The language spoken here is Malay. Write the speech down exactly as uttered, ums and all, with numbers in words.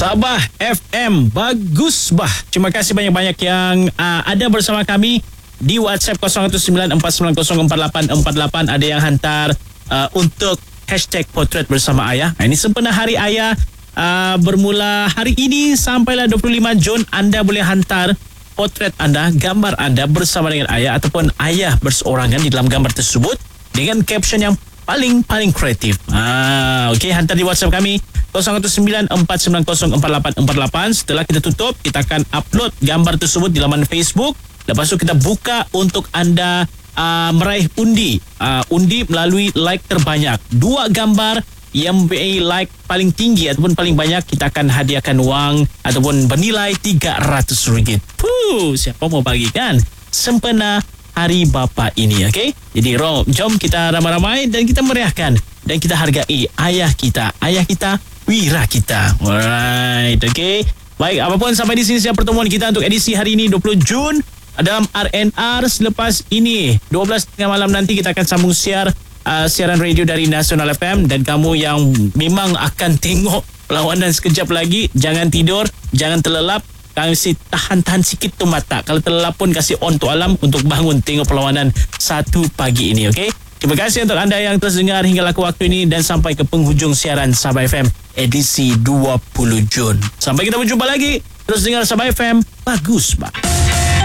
Sabah F M. Bagus bah. Terima kasih banyak-banyak yang uh, ada bersama kami di WhatsApp kosong satu sembilan empat sembilan kosong empat lapan empat lapan. Ada yang hantar uh, untuk hashtag potret bersama ayah. Ini sempena Hari Ayah. Uh, bermula hari ini sampailah dua puluh lima Jun, anda boleh hantar potret anda, gambar anda bersama dengan ayah ataupun ayah berseorangan di dalam gambar tersebut dengan caption yang paling-paling kreatif. Ah, okey, hantar di WhatsApp kami kosong satu sembilan empat sembilan kosong empat lapan empat lapan. Setelah kita tutup, kita akan upload gambar tersebut di laman Facebook. Lepas tu kita buka untuk anda uh, meraih undi. Uh, undi melalui like terbanyak. Dua gambar yang mempunyai like paling tinggi ataupun paling banyak, kita akan hadiahkan wang ataupun bernilai tiga ratus ringgit. Puh, siapa mau bagi kan? Sempena Hari Bapa ini, okey? Jadi rom, jom kita ramai-ramai dan kita meriahkan dan kita hargai ayah kita. Ayah kita, wira kita. Alright, okey? Baik, apapun sampai di sini saja pertemuan kita untuk edisi hari ini dua puluh Jun dalam R N R. Selepas ini dua belas tiga puluh malam nanti kita akan sambung siar Uh, siaran radio dari Nasional F M. Dan kamu yang memang akan tengok perlawanan sekejap lagi, jangan tidur, jangan terlelap. Kasih tahan-tahan sikit tu mata. Kalau terlelap pun kasih on tu alam untuk bangun tengok perlawanan satu pagi ini, okey? Terima kasih untuk anda yang terus dengar hingga laku waktu ini dan sampai ke penghujung siaran Sabah F M edisi dua puluh Jun. Sampai kita berjumpa lagi. Terus dengar Sabah F M. Bagus, Pak.